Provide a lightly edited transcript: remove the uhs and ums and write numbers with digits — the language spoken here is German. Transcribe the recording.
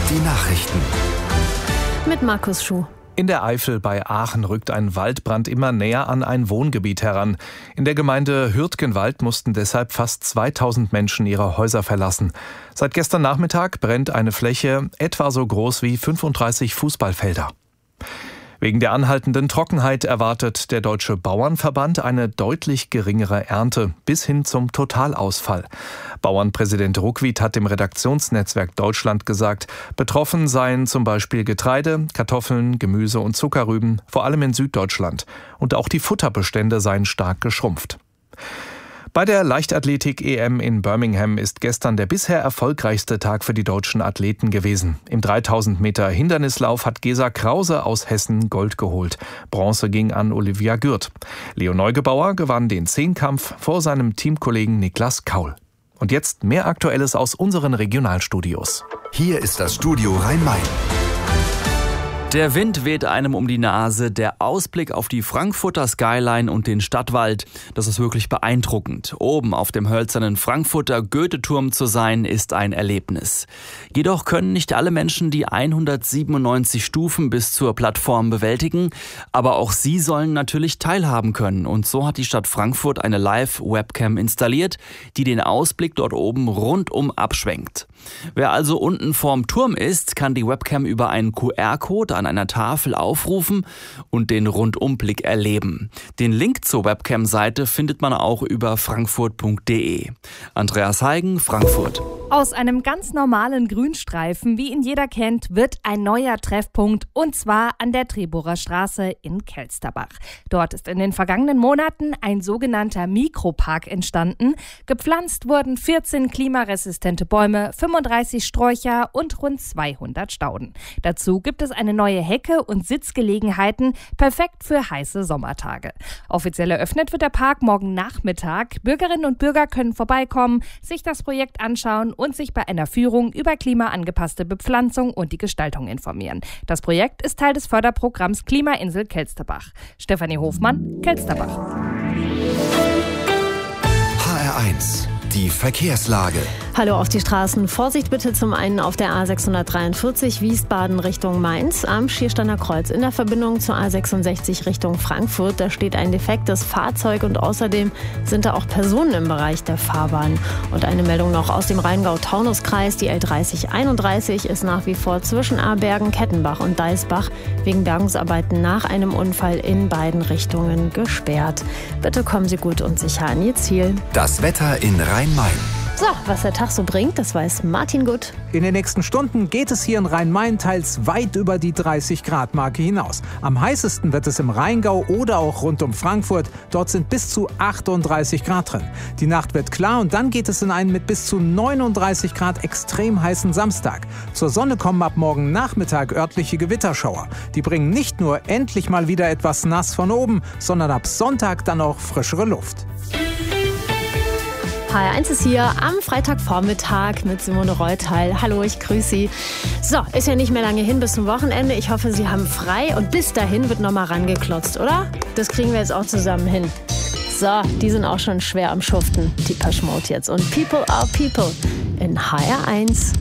Die Nachrichten. Mit Markus Schuh. In der Eifel bei Aachen rückt ein Waldbrand immer näher an ein Wohngebiet heran. In der Gemeinde Hürtgenwald mussten deshalb fast 2000 Menschen ihre Häuser verlassen. Seit gestern Nachmittag brennt eine Fläche etwa so groß wie 35 Fußballfelder. Wegen der anhaltenden Trockenheit erwartet der Deutsche Bauernverband eine deutlich geringere Ernte bis hin zum Totalausfall. Bauernpräsident Ruckwied hat dem Redaktionsnetzwerk Deutschland gesagt, betroffen seien zum Beispiel Getreide, Kartoffeln, Gemüse und Zuckerrüben, vor allem in Süddeutschland. Und auch die Futterbestände seien stark geschrumpft. Bei der Leichtathletik-EM in Birmingham ist gestern der bisher erfolgreichste Tag für die deutschen Athleten gewesen. Im 3000 Meter Hindernislauf hat Gesa Krause aus Hessen Gold geholt. Bronze ging an Olivia Gürt. Leo Neugebauer gewann den Zehnkampf vor seinem Teamkollegen Niklas Kaul. Und jetzt mehr Aktuelles aus unseren Regionalstudios. Hier ist das Studio Rhein-Main. Der Wind weht einem um die Nase, der Ausblick auf die Frankfurter Skyline und den Stadtwald, das ist wirklich beeindruckend. Oben auf dem hölzernen Frankfurter Goethe-Turm zu sein, ist ein Erlebnis. Jedoch können nicht alle Menschen die 197 Stufen bis zur Plattform bewältigen, aber auch sie sollen natürlich teilhaben können. Und so hat die Stadt Frankfurt eine Live-Webcam installiert, die den Ausblick dort oben rundum abschwenkt. Wer also unten vorm Turm ist, kann die Webcam über einen QR-Code an einer Tafel aufrufen und den Rundumblick erleben. Den Link zur Webcam-Seite findet man auch über frankfurt.de. Andreas Heigen, Frankfurt. Aus einem ganz normalen Grünstreifen, wie ihn jeder kennt, wird ein neuer Treffpunkt, und zwar an der Treborer Straße in Kelsterbach. Dort ist in den vergangenen Monaten ein sogenannter Mikropark entstanden. Gepflanzt wurden 14 klimaresistente Bäume, 35 Sträucher und rund 200 Stauden. Dazu gibt es eine neue Hecke und Sitzgelegenheiten, perfekt für heiße Sommertage. Offiziell eröffnet wird der Park morgen Nachmittag. Bürgerinnen und Bürger können vorbeikommen, sich das Projekt anschauen und sich bei einer Führung über klimaangepasste Bepflanzung und die Gestaltung informieren. Das Projekt ist Teil des Förderprogramms Klimainsel Kelsterbach. Stefanie Hofmann, Kelsterbach. HR1, die Verkehrslage. Hallo auf die Straßen. Vorsicht bitte zum einen auf der A643 Wiesbaden Richtung Mainz am Schiersteiner Kreuz. In der Verbindung zur A66 Richtung Frankfurt, da steht ein defektes Fahrzeug und außerdem sind da auch Personen im Bereich der Fahrbahn. Und eine Meldung noch aus dem Rheingau-Taunus-Kreis. Die L3031 ist nach wie vor zwischen Abergen, Kettenbach und Deisbach wegen Bergungsarbeiten nach einem Unfall in beiden Richtungen gesperrt. Bitte kommen Sie gut und sicher an Ihr Ziel. Das Wetter in Rhein-Main. So, was der Tag so bringt, das weiß Martin Gut. In den nächsten Stunden geht es hier in Rhein-Main teils weit über die 30-Grad-Marke hinaus. Am heißesten wird es im Rheingau oder auch rund um Frankfurt. Dort sind bis zu 38 Grad drin. Die Nacht wird klar und dann geht es in einen mit bis zu 39 Grad extrem heißen Samstag. Zur Sonne kommen ab morgen Nachmittag örtliche Gewitterschauer. Die bringen nicht nur endlich mal wieder etwas nass von oben, sondern ab Sonntag dann auch frischere Luft. HR1 ist hier am Freitagvormittag mit Simone Reutal. Hallo, ich grüße Sie. So, ist ja nicht mehr lange hin bis zum Wochenende. Ich hoffe, Sie haben frei und bis dahin wird nochmal rangeklotzt, oder? Das kriegen wir jetzt auch zusammen hin. So, die sind auch schon schwer am Schuften, die Depeche Mode jetzt. Und People are People in HR1.